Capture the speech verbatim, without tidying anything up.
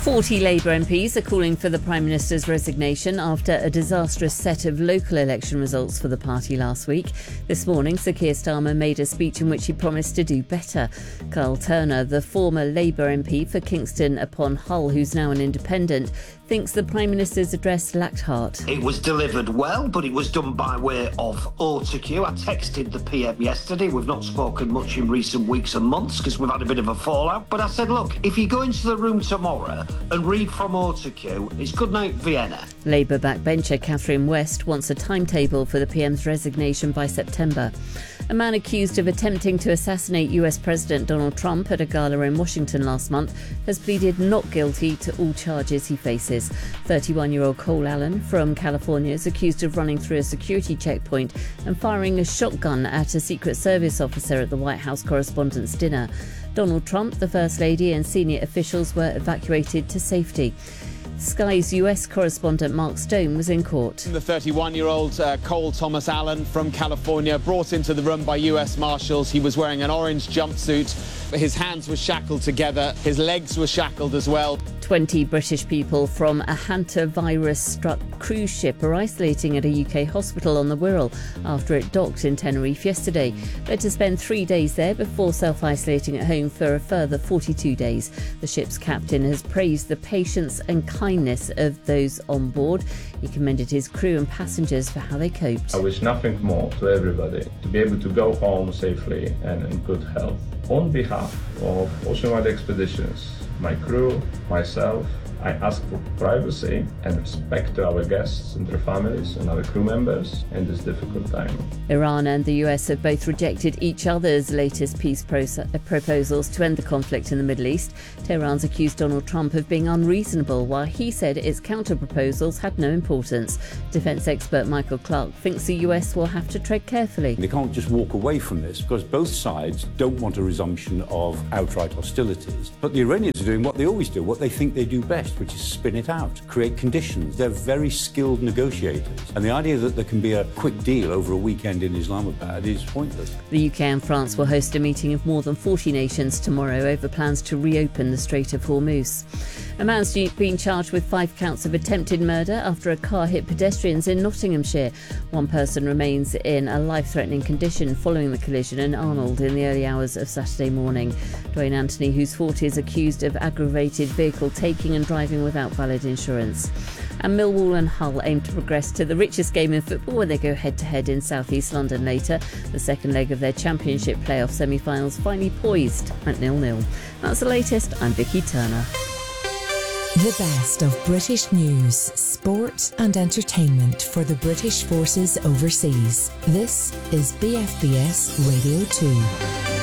forty Labour M Ps are calling for the Prime Minister's resignation after a disastrous set of local election results for the party last week. This morning, Sir Keir Starmer made a speech in which he promised to do better. Carl Turner, the former Labour M P for Kingston upon Hull, who's now an independent, thinks the Prime Minister's address lacked heart. It was delivered well, but it was done by way of autocue. I texted the P M yesterday. We've not spoken much in recent weeks and months because we've had a bit of a fallout. But I said, look, if you go into the room tomorrow and read from autocue, it's good night Vienna. Labour backbencher Catherine West wants a timetable for the P M's resignation by September. A man accused of attempting to assassinate U S President Donald Trump at a gala in Washington last month has pleaded not guilty to all charges he faces. thirty-one-year-old Cole Allen from California is accused of running through a security checkpoint and firing a shotgun at a Secret Service officer at the White House Correspondents' Dinner. Donald Trump, the First Lady and senior officials were evacuated to safety. Sky's U S correspondent Mark Stone was in court. The thirty-one-year-old uh, Cole Thomas Allen from California, brought into the room by U S Marshals. He was wearing an orange jumpsuit. His hands were shackled together. His legs were shackled as well. twenty British people from a hantavirus-struck cruise ship are isolating at a U K hospital on the Wirral after it docked in Tenerife yesterday. They're to spend three days there before self-isolating at home for a further forty-two days. The ship's captain has praised the patience and kindness of those on board. He commended his crew and passengers for how they coped. I wish nothing more to everybody to be able to go home safely and in good health. On behalf of Oceanwide Expeditions, my crew, myself, I ask for privacy and respect to our guests and their families and other crew members in this difficult time. Iran and the U S have both rejected each other's latest peace proce- proposals to end the conflict in the Middle East. Tehran's accused Donald Trump of being unreasonable, while he said its counter-proposals had no importance. Defence expert Michael Clark thinks the U S will have to tread carefully. They can't just walk away from this because both sides don't want a resumption of outright hostilities. But the Iranians are doing what they always do, what they think they do best, which is spin it out, create conditions. They're very skilled negotiators. And the idea that there can be a quick deal over a weekend in Islamabad is pointless. The U K and France will host a meeting of more than forty nations tomorrow over plans to reopen the Strait of Hormuz. A man's been charged with five counts of attempted murder after a car hit pedestrians in Nottinghamshire. One person remains in a life-threatening condition following the collision in Arnold in the early hours of Saturday morning. Dwayne Anthony, who's forty, is accused of aggravated vehicle taking and driving without valid insurance. And Millwall and Hull aim to progress to the richest game in football when they go head-to-head in South East London later. The second leg of their Championship playoff semi-finals finally poised at nil-nil. That's the latest. I'm Vicky Turner. The best of British news, sport and entertainment for the British forces overseas. This is B F B S Radio two.